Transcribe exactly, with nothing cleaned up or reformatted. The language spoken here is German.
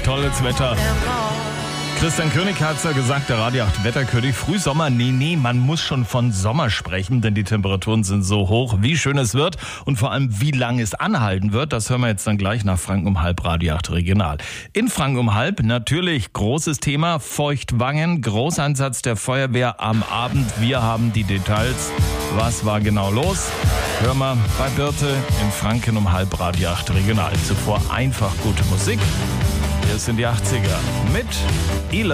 tolles Wetter. Christian König hat es ja gesagt, der Radio acht Wetterkönig. Frühsommer, nee, nee, man muss schon von Sommer sprechen, denn die Temperaturen sind so hoch, wie schön es wird und vor allem, wie lange es anhalten wird. Das hören wir jetzt dann gleich nach Franken um halb, Radio acht Regional. In Franken um halb natürlich großes Thema, Feuchtwangen, Großeinsatz der Feuerwehr am Abend. Wir haben die Details. Was war genau los? Hören wir bei Birte in Franken um halb, Radio acht Regional. Zuvor einfach gute Musik. Hier sind die achtziger mit Ele.